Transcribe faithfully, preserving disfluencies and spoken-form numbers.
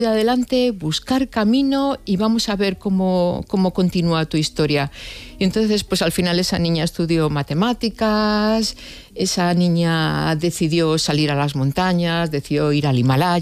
de adelante, buscar camino y vamos a ver cómo, cómo continúa tu historia. Y entonces, pues al final esa niña estudió matemáticas, esa niña decidió salir a las montañas, decidió ir al Himalaya.